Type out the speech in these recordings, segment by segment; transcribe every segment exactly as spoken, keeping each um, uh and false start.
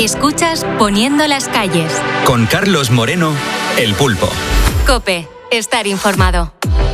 Escuchas Poniendo las calles. Con Carlos Moreno, El Pulpo. COPE. Estar informado.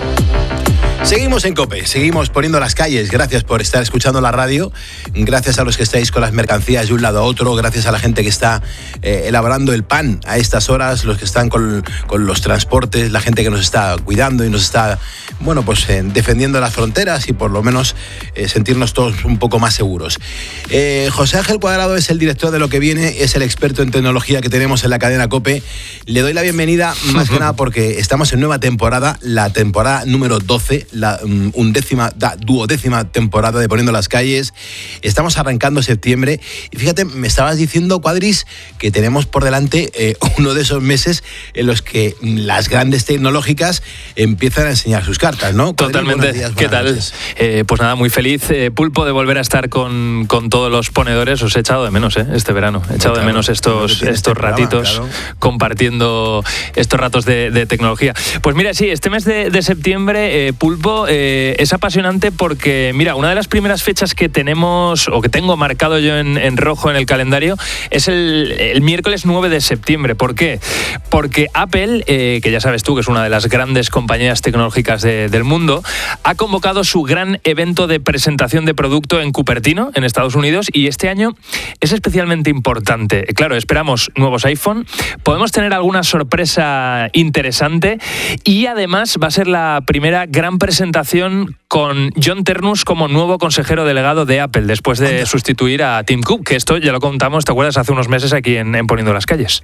Seguimos en COPE, seguimos poniendo las calles. Gracias por estar escuchando la radio. Gracias a los que estáis con las mercancías de un lado a otro. Gracias a la gente que está eh, elaborando el pan a estas horas. Los que están con, con los transportes. La gente que nos está cuidando y nos está, bueno, pues eh, defendiendo las fronteras y por lo menos eh, sentirnos todos un poco más seguros. Eh, José Ángel Cuadrado es el director de Lo que Viene. Es el experto en tecnología que tenemos en la cadena COPE. Le doy la bienvenida más que nada porque estamos en nueva temporada. La temporada número doce. La um, undécima, da, duodécima temporada de Poniendo las Calles. Estamos arrancando septiembre y fíjate, me estabas diciendo, Cuadris, que tenemos por delante eh, uno de esos meses en los que las grandes tecnológicas empiezan a enseñar sus cartas, ¿no? Cuadris, totalmente. Días, ¿Qué tal? Eh, pues nada, muy feliz, eh, Pulpo, de volver a estar con, con todos los ponedores. Os he echado de menos eh, este verano. He echado claro, de menos estos, estos este ratitos programa, claro. compartiendo estos ratos de, de tecnología. Pues mira, sí, este mes de, de septiembre, eh, Pulpo, Eh, es apasionante porque, mira, una de las primeras fechas que tenemos, o que tengo marcado yo en, en rojo en el calendario, es el, el miércoles nueve de septiembre. ¿Por qué? Porque Apple, eh, que ya sabes tú que es una de las grandes compañías tecnológicas de, del mundo, ha convocado su gran evento de presentación de producto en Cupertino, en Estados Unidos, y este año es especialmente importante. Claro, esperamos nuevos iPhone, podemos tener alguna sorpresa interesante y además va a ser la primera gran presentación presentación con John Ternus como nuevo consejero delegado de Apple después de Anda. sustituir a Tim Cook, que esto ya lo contamos, ¿te acuerdas? Hace unos meses aquí en, en Poniendo las Calles.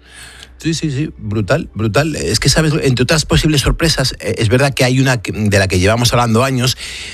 Sí, sí, sí, brutal, brutal. Es que, ¿sabes? Entre otras posibles sorpresas, es verdad que hay una de la que llevamos hablando años.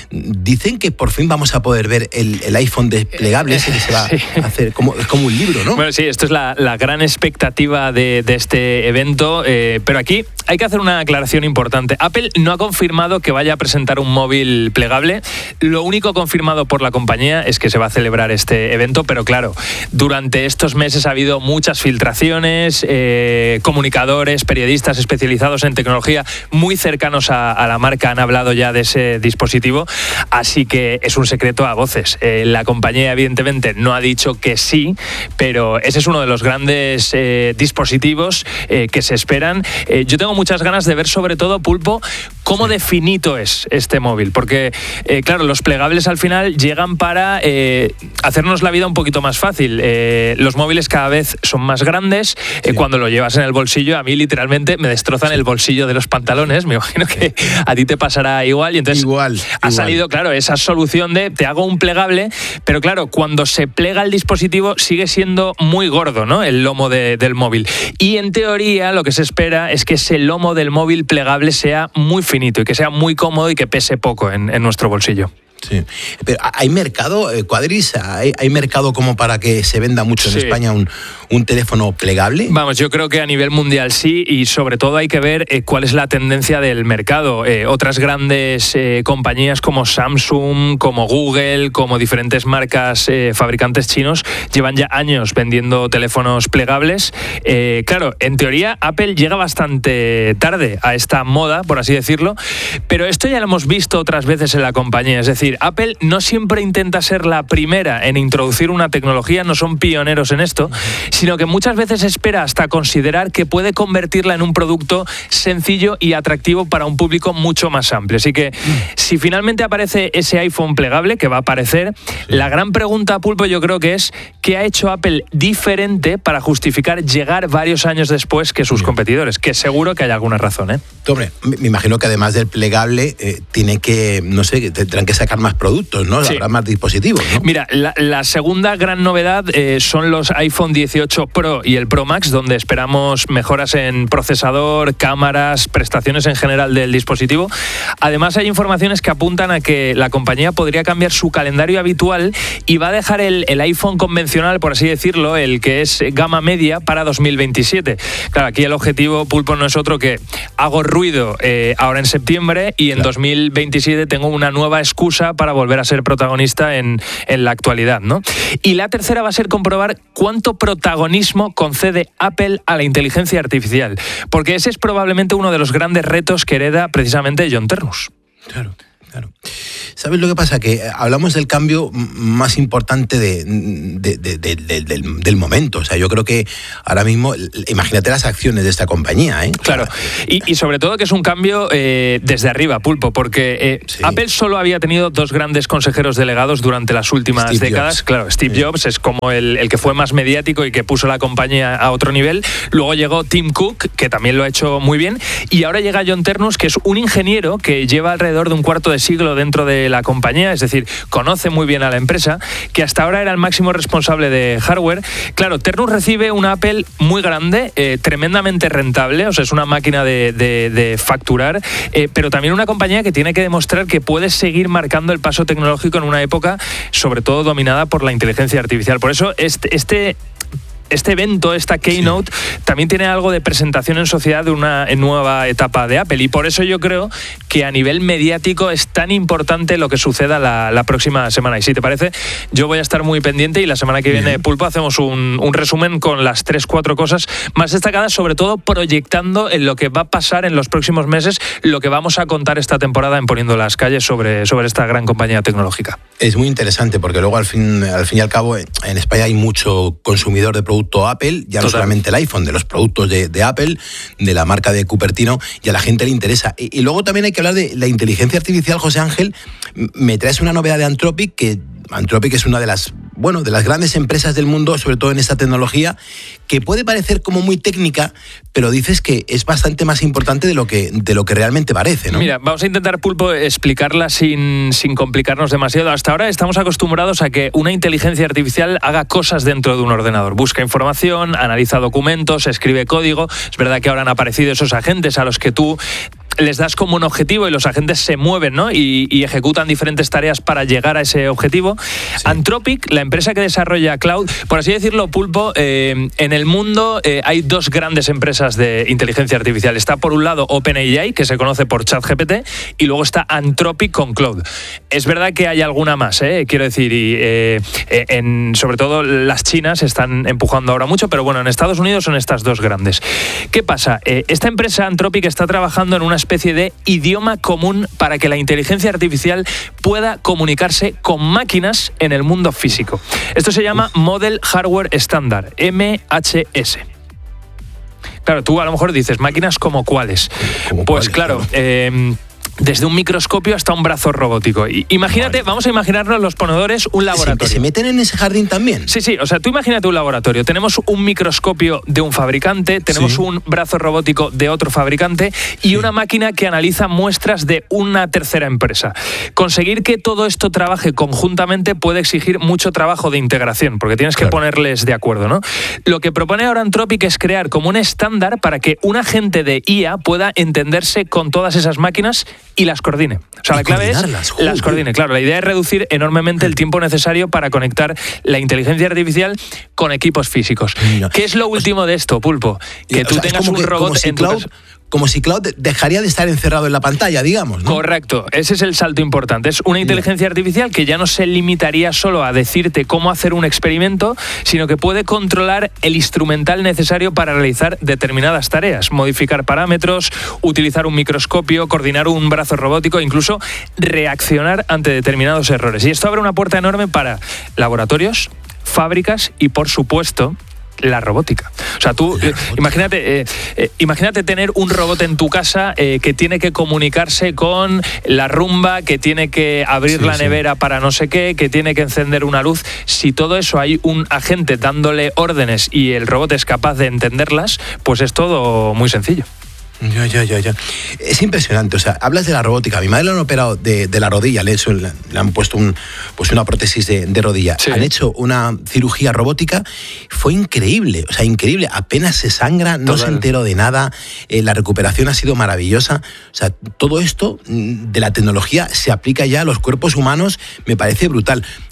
Dicen que por fin vamos a poder ver el, el iPhone desplegable, ese que se va sí. a hacer como, es como un libro, ¿no? Bueno, sí, esto es la, la gran expectativa de, de este evento, eh, pero aquí hay que hacer una aclaración importante. Apple no ha confirmado que vaya a presentar un móvil plegable. Lo único confirmado por la compañía es que se va a celebrar este evento, pero claro, durante estos meses ha habido muchas filtraciones, eh, comunicadores, periodistas especializados en tecnología muy cercanos a, a la marca han hablado ya de ese dispositivo, así que es un secreto a voces. Eh, la compañía evidentemente no ha dicho que sí, pero ese es uno de los grandes eh, dispositivos eh, que se esperan. Eh, yo tengo muchas ganas de ver, sobre todo, Pulpo, cómo de finito es este móvil, porque eh, claro, los plegables al final llegan para eh, hacernos la vida un poquito más fácil. Eh, los móviles cada vez son más grandes, eh, sí. cuando lo llevas en el bolsillo, a mí literalmente me destrozan sí. el bolsillo de los pantalones. Me imagino que a ti te pasará igual. Y entonces igual, ha igual. salido, claro, esa solución de te hago un plegable, pero claro, cuando se plega el dispositivo sigue siendo muy gordo, ¿no? El lomo de, del móvil. Y en teoría lo que se espera es que ese lomo del móvil plegable sea muy finito y que sea muy cómodo y que pese poco en, en nuestro bolsillo. Sí. Pero ¿hay mercado, eh, Cuadris? ¿Hay, ¿Hay mercado como para que se venda mucho en sí. España un, un teléfono plegable? Vamos, yo creo que a nivel mundial sí, y sobre todo hay que ver eh, cuál es la tendencia del mercado. Eh, otras grandes eh, compañías como Samsung, como Google, como diferentes marcas eh, fabricantes chinos llevan ya años vendiendo teléfonos plegables. Eh, claro, en teoría Apple llega bastante tarde a esta moda, por así decirlo, pero esto ya lo hemos visto otras veces en la compañía. Es decir, Apple no siempre intenta ser la primera en introducir una tecnología, no son pioneros en esto, sino que muchas veces espera hasta considerar que puede convertirla en un producto sencillo y atractivo para un público mucho más amplio. Así que si finalmente aparece ese iPhone plegable, que va a aparecer, la gran pregunta, Pulpo, yo creo que es ¿qué ha hecho Apple diferente para justificar llegar varios años después que sus competidores? Que seguro que hay alguna razón, ¿eh? Hombre, me imagino que además del plegable eh, tiene que, no sé, tendrán que sacar más productos, ¿no? Sí. Habrá más dispositivos, ¿no? Mira, la, la segunda gran novedad eh, son los iPhone dieciocho Pro y el Pro Max, donde esperamos mejoras en procesador, cámaras, prestaciones en general del dispositivo. Además, hay informaciones que apuntan a que la compañía podría cambiar su calendario habitual y va a dejar el, el iPhone convencional, por así decirlo, el que es gama media, para dos mil veintisiete. Claro, aquí el objetivo, Pulpo, no es otro que hago ruido eh, ahora en septiembre y en claro. dos mil veintisiete tengo una nueva excusa para volver a ser protagonista en, en la actualidad, ¿no? Y la tercera va a ser comprobar cuánto protagonismo concede Apple a la inteligencia artificial, porque ese es probablemente uno de los grandes retos que hereda precisamente John Ternus. Claro. Claro. ¿Sabes lo que pasa? Que hablamos del cambio más importante de, de, de, de, de, del, del momento. O sea, yo creo que ahora mismo, imagínate las acciones de esta compañía, ¿eh? Claro, y, y sobre todo que es un cambio eh, desde arriba, Pulpo, porque eh, sí. Apple solo había tenido dos grandes consejeros delegados durante las últimas Steve décadas. Jobs. Claro, Steve sí. Jobs es como el, el que fue más mediático y que puso la compañía a otro nivel. Luego llegó Tim Cook, que también lo ha hecho muy bien, y ahora llega John Ternus, que es un ingeniero que lleva alrededor de un cuarto de siglo dentro de la compañía, es decir, conoce muy bien a la empresa, que hasta ahora era el máximo responsable de hardware. Claro, Ternus recibe una Apple muy grande, eh, tremendamente rentable, o sea, es una máquina de, de, de facturar, eh, pero también una compañía que tiene que demostrar que puede seguir marcando el paso tecnológico en una época, sobre todo dominada por la inteligencia artificial. Por eso este... este Este evento, esta Keynote, sí. también tiene algo de presentación en sociedad de una nueva etapa de Apple, y por eso yo creo que a nivel mediático es tan importante lo que suceda la, la próxima semana. Y si te parece, yo voy a estar muy pendiente, y la semana que viene, Bien. Pulpo, hacemos un, un resumen con las tres, cuatro cosas más destacadas, sobre todo proyectando en lo que va a pasar en los próximos meses, lo que vamos a contar esta temporada en Poniendo las Calles sobre, sobre esta gran compañía tecnológica. Es muy interesante porque luego al fin, al fin y al cabo en España hay mucho consumidor de productos producto Apple, ya no Total. solamente el iPhone, de los productos de, de Apple, de la marca de Cupertino, y a la gente le interesa. Y, y luego también hay que hablar de la inteligencia artificial. José Ángel, me traes una novedad de Anthropic, que Anthropic es una de las, bueno, de las grandes empresas del mundo, sobre todo en esta tecnología, que puede parecer como muy técnica, pero dices que es bastante más importante de lo que, de lo que realmente parece, ¿no? Mira, vamos a intentar, Pulpo, explicarla sin, sin complicarnos demasiado. Hasta ahora estamos acostumbrados a que una inteligencia artificial haga cosas dentro de un ordenador. Busca información, analiza documentos, escribe código. Es verdad que ahora han aparecido esos agentes a los que tú les das como un objetivo y los agentes se mueven, ¿no? Y, y ejecutan diferentes tareas para llegar a ese objetivo. Sí. Anthropic, la empresa que desarrolla cloud, por así decirlo, Pulpo, eh, en el mundo eh, hay dos grandes empresas de inteligencia artificial. Está por un lado OpenAI, que se conoce por ChatGPT, y luego está Anthropic con Cloud. Es verdad que hay alguna más, ¿eh? Quiero decir, y eh, en, sobre todo las chinas están empujando ahora mucho, pero bueno, en Estados Unidos son estas dos grandes. ¿Qué pasa? Eh, esta empresa Anthropic está trabajando en una especie de idioma común para que la inteligencia artificial pueda comunicarse con máquinas en el mundo físico. Esto se llama Model Hardware Standard, M H S. Claro, tú a lo mejor dices, ¿máquinas como cuáles? ¿Como pues cuáles, claro, claro. Eh, desde un microscopio hasta un brazo robótico. Y imagínate, vale. vamos a imaginarnos los ponedores, un laboratorio. ¿Se, ¿Se meten en ese jardín también? Sí, sí, o sea, tú imagínate un laboratorio. Tenemos un microscopio de un fabricante, tenemos sí. un brazo robótico de otro fabricante y sí. una máquina que analiza muestras de una tercera empresa. Conseguir que todo esto trabaje conjuntamente puede exigir mucho trabajo de integración, porque tienes claro. que ponerles de acuerdo, ¿no? Lo que propone ahora Anthropic es crear como un estándar para que un agente de I A pueda entenderse con todas esas máquinas y las coordine. O sea, la clave es las coordine. Claro, la idea es reducir enormemente el tiempo necesario para conectar la inteligencia artificial con equipos físicos. Mira. ¿Qué es lo último de esto, Pulpo? Que tú o sea, tengas un que, robot si en tu cloud, casa. Como si Cloud dejaría de estar encerrado en la pantalla, digamos, ¿no? Correcto, ese es el salto importante. Es una inteligencia artificial que ya no se limitaría solo a decirte cómo hacer un experimento, sino que puede controlar el instrumental necesario para realizar determinadas tareas, modificar parámetros, utilizar un microscopio, coordinar un brazo robótico, incluso reaccionar ante determinados errores. Y esto abre una puerta enorme para laboratorios, fábricas y, por supuesto, la robótica. O sea, tú eh, imagínate, eh, eh, imagínate tener un robot en tu casa eh, que tiene que comunicarse con la rumba, que tiene que abrir sí, la nevera sí. para no sé qué, que tiene que encender una luz. Si todo eso hay un agente dándole órdenes y el robot es capaz de entenderlas, pues es todo muy sencillo. Ya, ya, ya, ya. Es impresionante, o sea, hablas de la robótica. A mi madre le han operado de, de la rodilla, le, hecho, le han puesto un, pues una prótesis de, de rodilla. Sí. Han hecho una cirugía robótica, fue increíble, o sea, increíble. Apenas se sangra, no Total. se enteró de nada, eh, la recuperación ha sido maravillosa. O sea, todo esto de la tecnología se aplica ya a los cuerpos humanos, me parece brutal.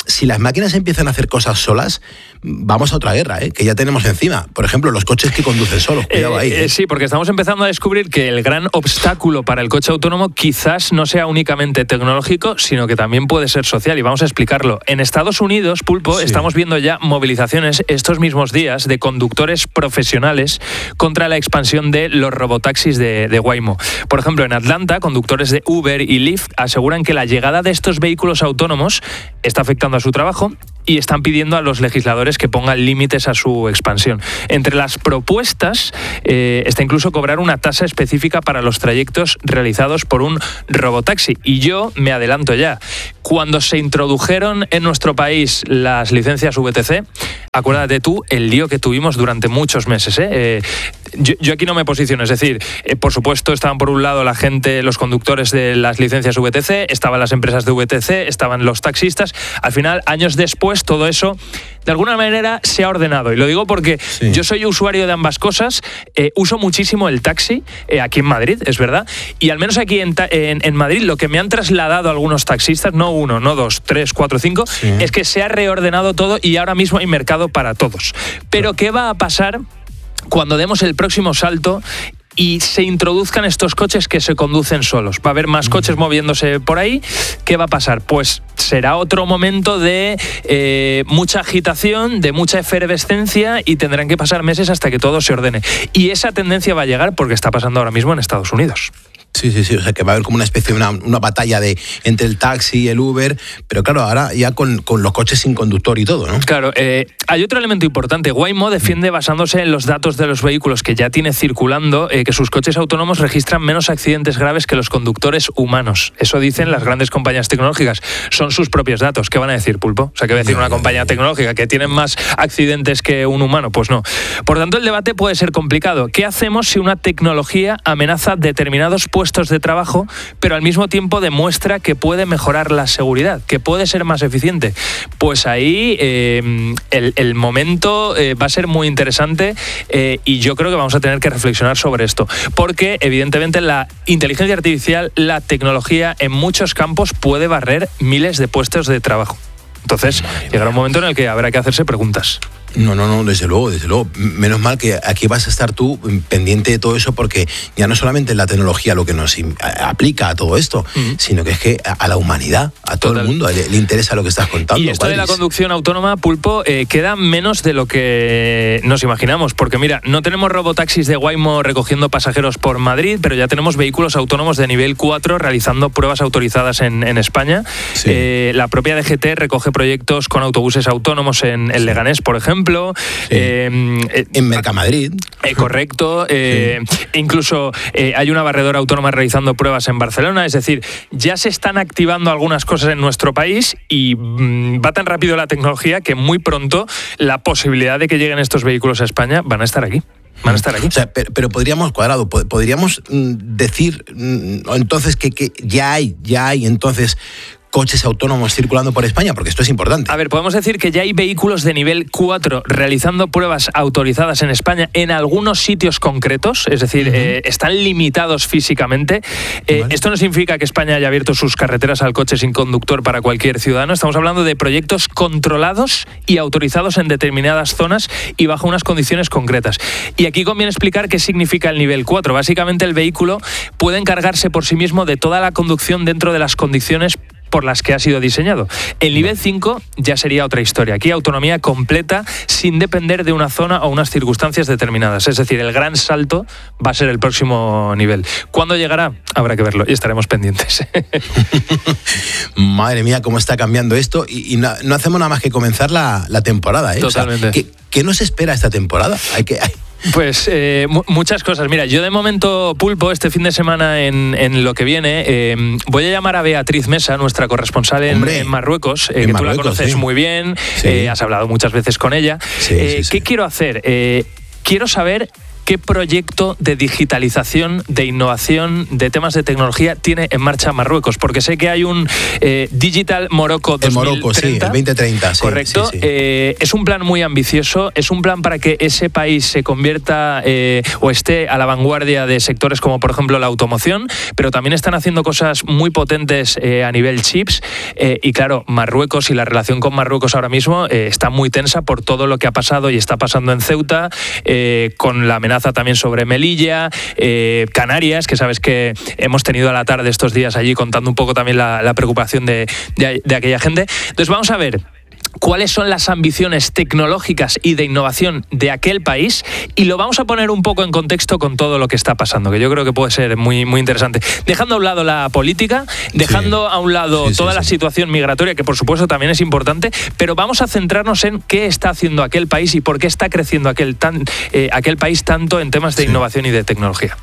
si las máquinas empiezan a hacer cosas solas, vamos a otra guerra, ¿eh? Que ya tenemos encima. Por ejemplo, los coches que conducen solos. Cuidado ahí. ¿eh? Eh, sí, porque estamos empezando a descubrir que el gran obstáculo para el coche autónomo quizás no sea únicamente tecnológico, sino que también puede ser social. Y vamos a explicarlo. En Estados Unidos, Pulpo, sí. estamos viendo ya movilizaciones estos mismos días de conductores profesionales contra la expansión de los robotaxis de, de Waymo. Por ejemplo, en Atlanta, conductores de Uber y Lyft aseguran que la llegada de estos vehículos autónomos está afectando a su trabajo y están pidiendo a los legisladores que pongan límites a su expansión. Entre las propuestas eh, está incluso cobrar una tasa específica para los trayectos realizados por un robotaxi. Y yo me adelanto ya. Cuando se introdujeron en nuestro país las licencias V T C, acuérdate tú el lío que tuvimos durante muchos meses. ¿eh? Eh, yo, yo aquí no me posiciono, es decir, eh, por supuesto estaban por un lado la gente, los conductores de las licencias V T C, estaban las empresas de V T C, estaban los taxistas. Al final, años después, todo eso de alguna manera se ha ordenado. Y lo digo porque sí. yo soy usuario de ambas cosas, eh, uso muchísimo el taxi, eh, aquí en Madrid, es verdad, y al menos aquí en, en, en Madrid lo que me han trasladado algunos taxistas, no uno, no dos, tres, cuatro, cinco, sí. es que se ha reordenado todo y ahora mismo hay mercado para todos. Pero ¿qué va a pasar cuando demos el próximo salto y se introduzcan estos coches que se conducen solos? Va a haber más coches moviéndose por ahí. ¿Qué va a pasar? Pues será otro momento de eh, mucha agitación, de mucha efervescencia y tendrán que pasar meses hasta que todo se ordene. Y esa tendencia va a llegar porque está pasando ahora mismo en Estados Unidos. Sí, sí, sí, o sea que va a haber como una especie de una, una batalla de entre el taxi y el Uber, pero claro, ahora ya con, con los coches sin conductor y todo, ¿no? Claro, eh, hay otro elemento importante. Waymo defiende, basándose en los datos de los vehículos que ya tiene circulando, eh, que sus coches autónomos registran menos accidentes graves que los conductores humanos. Eso dicen las grandes compañías tecnológicas. Son sus propios datos. ¿Qué van a decir, Pulpo? O sea, ¿qué va a decir una compañía tecnológica? ¿Que tienen más accidentes que un humano? Pues no. Por tanto, el debate puede ser complicado. ¿Qué hacemos si una tecnología amenaza determinados puestos de trabajo, pero al mismo tiempo demuestra que puede mejorar la seguridad, que puede ser más eficiente? Pues ahí eh, el, el momento eh, va a ser muy interesante eh, y yo creo que vamos a tener que reflexionar sobre esto, porque evidentemente la inteligencia artificial, la tecnología en muchos campos puede barrer miles de puestos de trabajo. Entonces llegará un momento en el que habrá que hacerse preguntas. No, no, no, desde luego, desde luego. Menos mal que aquí vas a estar tú pendiente de todo eso, porque ya no solamente la tecnología lo que nos aplica a todo esto, uh-huh. sino que es que a la humanidad, a todo Total. el mundo le, le interesa lo que estás contando. Y esto de la conducción autónoma, Pulpo, eh, queda menos de lo que nos imaginamos, porque mira, no tenemos robotaxis de Waymo recogiendo pasajeros por Madrid, pero ya tenemos vehículos autónomos de nivel cuatro realizando pruebas autorizadas en, en España. Sí. Eh, la propia D G T recoge proyectos con autobuses autónomos en, en sí. Leganés, por ejemplo. Sí. Eh, en Mercamadrid. Eh, correcto. Eh, sí. Incluso eh, hay una barredora autónoma realizando pruebas en Barcelona. Es decir, ya se están activando algunas cosas en nuestro país y mmm, va tan rápido la tecnología que muy pronto la posibilidad de que lleguen estos vehículos a España van a estar aquí. Van a estar aquí. O sea, pero, pero podríamos, Cuadrado, podríamos mm, decir mm, entonces que, que ya hay, ya hay entonces coches autónomos circulando por España, porque esto es importante. A ver, podemos decir que ya hay vehículos de nivel cuatro realizando pruebas autorizadas en España en algunos sitios concretos, es decir, uh-huh. eh, están limitados físicamente. Eh, vale. Esto no significa que España haya abierto sus carreteras al coche sin conductor para cualquier ciudadano. Estamos hablando de proyectos controlados y autorizados en determinadas zonas y bajo unas condiciones concretas. Y aquí conviene explicar qué significa el nivel cuatro. Básicamente, el vehículo puede encargarse por sí mismo de toda la conducción dentro de las condiciones por las que ha sido diseñado. El nivel cinco ya sería otra historia. Aquí autonomía completa sin depender de una zona o unas circunstancias determinadas. Es decir, el gran salto va a ser el próximo nivel. ¿Cuándo llegará? Habrá que verlo y estaremos pendientes. Madre mía, cómo está cambiando esto y, y no, no hacemos nada más que comenzar la, la temporada. ¿eh? Totalmente. O sea, ¿qué, ¿Qué nos espera esta temporada? Hay que... Hay... Pues eh, m- muchas cosas. Mira, yo de momento, Pulpo, este fin de semana en, en lo que viene, eh, voy a llamar a Beatriz Mesa, nuestra corresponsal en, Hombre, en Marruecos, eh, en que Marruecos, tú la conoces sí. muy bien, sí. eh, has hablado muchas veces con ella. Sí, eh, sí, sí. ¿Qué quiero hacer? Eh, quiero saber ¿qué proyecto de digitalización, de innovación, de temas de tecnología tiene en marcha Marruecos? Porque sé que hay un eh, Digital Morocco dos mil treinta. El Morocco, sí, el veinte treinta. Sí, correcto. Sí, sí. Eh, es un plan muy ambicioso, es un plan para que ese país se convierta eh, o esté a la vanguardia de sectores como, por ejemplo, la automoción, pero también están haciendo cosas muy potentes eh, a nivel chips. Eh, y claro, Marruecos y la relación con Marruecos ahora mismo eh, está muy tensa por todo lo que ha pasado y está pasando en Ceuta, eh, con la amenaza también sobre Melilla, eh, Canarias, que sabes que hemos tenido a la tarde estos días allí contando un poco también la, la preocupación de, de, de aquella gente. Entonces vamos a ver cuáles son las ambiciones tecnológicas y de innovación de aquel país, y lo vamos a poner un poco en contexto con todo lo que está pasando, que yo creo que puede ser muy, muy interesante. Dejando a un lado la política, dejando sí. a un lado sí, toda sí, la sí. situación migratoria, que por supuesto también es importante, pero vamos a centrarnos en qué está haciendo aquel país y por qué está creciendo aquel, tan, eh, aquel país tanto en temas de sí. innovación y de tecnología.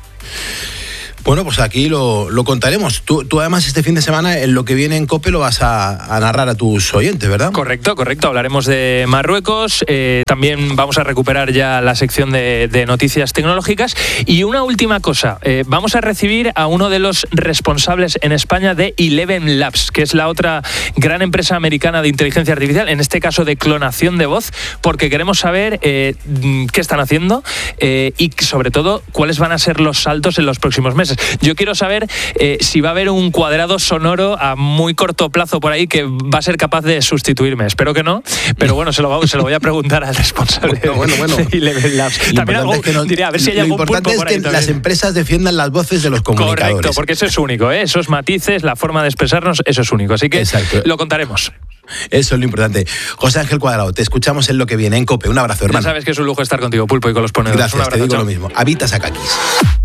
Bueno, pues aquí lo, lo contaremos. Tú, tú además este fin de semana en lo que viene en COPE lo vas a, a narrar a tus oyentes, ¿verdad? Correcto, correcto. Hablaremos de Marruecos, eh, también vamos a recuperar ya la sección de, de noticias tecnológicas. Y una última cosa, eh, vamos a recibir a uno de los responsables en España de Eleven Labs, que es la otra gran empresa americana de inteligencia artificial, en este caso de clonación de voz, porque queremos saber eh, qué están haciendo eh, y sobre todo cuáles van a ser los saltos en los próximos meses. Yo quiero saber eh, si va a haber un cuadrado sonoro a muy corto plazo por ahí que va a ser capaz de sustituirme. Espero que no, pero bueno, se lo, se lo voy a preguntar al responsable bueno, bueno, bueno. de Eleven Labs. También algo, es que no, diría, a ver si hay algún pulpo por ahí. Lo importante es que las empresas defiendan las voces de los comunicadores. Correcto, porque eso es único, ¿eh? Esos matices, la forma de expresarnos, eso es único. Así que Exacto. lo contaremos. Eso es lo importante. José Ángel Cuadrado, te escuchamos en lo que viene en COPE. Un abrazo, hermano. Ya sabes que es un lujo estar contigo, Pulpo, y con los ponedores. Gracias, un abrazo, te digo chao. lo mismo. Habita Sakakis.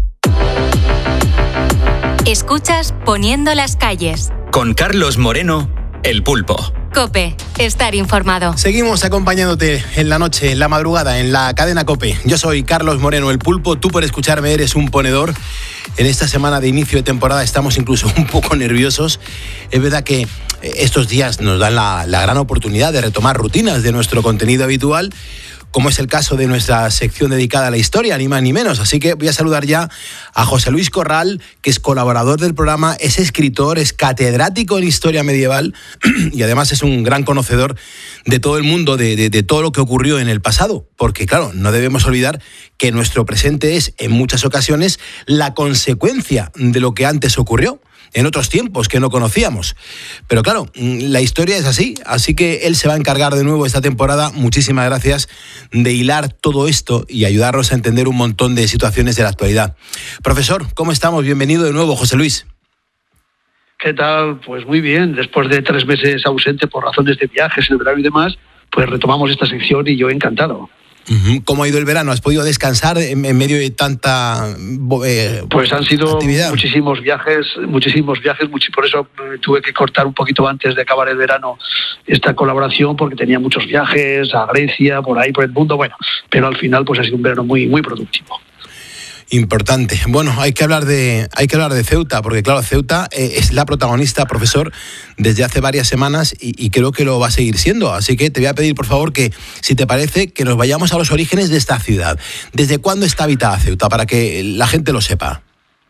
Escuchas Poniendo las calles. Con Carlos Moreno, El Pulpo. COPE, estar informado. Seguimos acompañándote en la noche, en la madrugada, en la cadena COPE. Yo soy Carlos Moreno, El Pulpo. Tú por escucharme eres un ponedor. En esta semana de inicio de temporada estamos incluso un poco nerviosos. Es verdad que estos días nos dan la, la gran oportunidad de retomar rutinas de nuestro contenido habitual, como es el caso de nuestra sección dedicada a la historia, ni más ni menos. Así que voy a saludar ya a José Luis Corral, que es colaborador del programa, es escritor, es catedrático en historia medieval y además es un gran conocedor de todo el mundo, de, de, de todo lo que ocurrió en el pasado. Porque, claro, no debemos olvidar que nuestro presente es, en muchas ocasiones, la consecuencia de lo que antes ocurrió en otros tiempos que no conocíamos. Pero claro, la historia es así, así que él se va a encargar de nuevo esta temporada, muchísimas gracias, de hilar todo esto y ayudarnos a entender un montón de situaciones de la actualidad. Profesor, ¿cómo estamos? Bienvenido de nuevo, José Luis. ¿Qué tal? Pues muy bien, después de tres meses ausente por razones de viajes, el verano y demás, pues retomamos esta sección y yo encantado. ¿Cómo ha ido el verano? ¿Has podido descansar en medio de tanta eh, Pues han sido actividad? muchísimos viajes, muchísimos viajes, much- por eso eh, tuve que cortar un poquito antes de acabar el verano esta colaboración, porque tenía muchos viajes a Grecia, por ahí, por el mundo, bueno, pero al final pues ha sido un verano muy, muy productivo. Importante. Bueno, hay que hablar de hay que hablar de Ceuta, porque claro, Ceuta eh, es la protagonista, profesor, desde hace varias semanas y, y creo que lo va a seguir siendo. Así que te voy a pedir, por favor, que, si te parece, que nos vayamos a los orígenes de esta ciudad. ¿Desde cuándo está habitada Ceuta? Para que la gente lo sepa.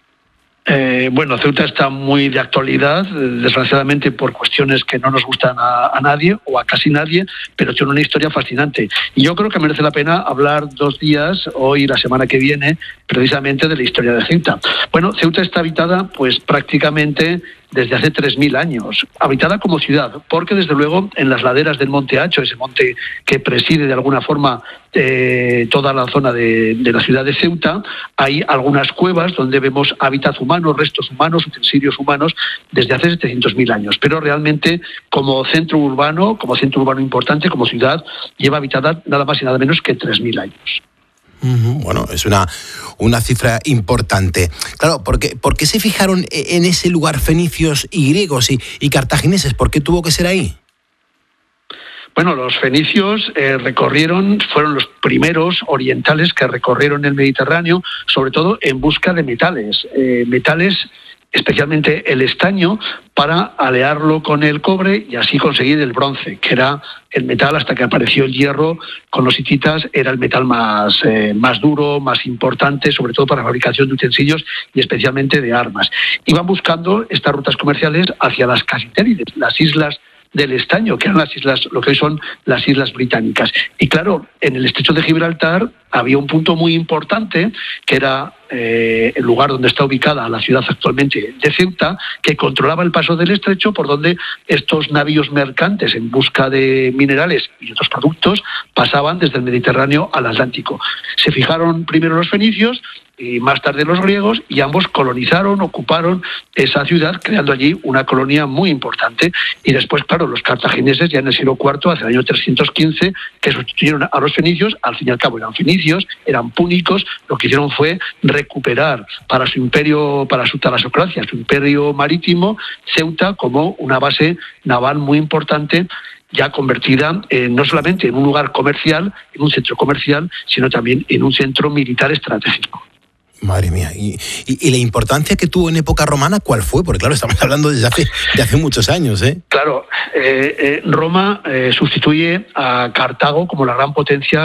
Eh, bueno, Ceuta está muy de actualidad, desgraciadamente por cuestiones que no nos gustan a, a nadie o a casi nadie, pero tiene una historia fascinante. Y yo creo que merece la pena hablar dos días, hoy y la semana que viene, precisamente de la historia de Ceuta. Bueno, Ceuta está habitada pues prácticamente desde hace tres mil años, habitada como ciudad, porque desde luego en las laderas del Monte Hacho, ese monte que preside de alguna forma eh, toda la zona de, de la ciudad de Ceuta, hay algunas cuevas donde vemos hábitats humanos, restos humanos, utensilios humanos desde hace setecientos mil años, pero realmente como centro urbano, como centro urbano importante, como ciudad, lleva habitada nada más y nada menos que tres mil años. Bueno, es una, una cifra importante. Claro, ¿por qué, ¿por qué se fijaron en ese lugar fenicios y griegos y, y cartagineses? ¿Por qué tuvo que ser ahí? Bueno, los fenicios eh, recorrieron, fueron los primeros orientales que recorrieron el Mediterráneo, sobre todo en busca de metales, eh, metales especialmente el estaño, para alearlo con el cobre y así conseguir el bronce, que era el metal, hasta que apareció el hierro con los hititas, era el metal más, eh, más duro, más importante, sobre todo para la fabricación de utensilios y especialmente de armas. Iban buscando estas rutas comerciales hacia las Casitérides, las islas del estaño, que eran las islas, lo que hoy son las islas británicas. Y claro, en el estrecho de Gibraltar había un punto muy importante, que era eh, el lugar donde está ubicada la ciudad actualmente de Ceuta, que controlaba el paso del estrecho por donde estos navíos mercantes en busca de minerales y otros productos pasaban desde el Mediterráneo al Atlántico. Se fijaron primero los fenicios y más tarde los griegos, y ambos colonizaron, ocuparon esa ciudad, creando allí una colonia muy importante. Y después, claro, los cartagineses ya en el siglo cuarto, hacia el año trescientos quince, que sustituyeron a los fenicios, al fin y al cabo eran fenicios, eran púnicos, lo que hicieron fue recuperar para su imperio, para su talasocracia, su imperio marítimo, Ceuta como una base naval muy importante, ya convertida eh, no solamente en un lugar comercial, en un centro comercial, sino también en un centro militar estratégico. Madre mía, ¿Y, y, y la importancia que tuvo en época romana, ¿cuál fue? Porque claro, estamos hablando desde hace, de hace muchos años, ¿eh? Claro, eh, eh, Roma eh, sustituye a Cartago como la gran potencia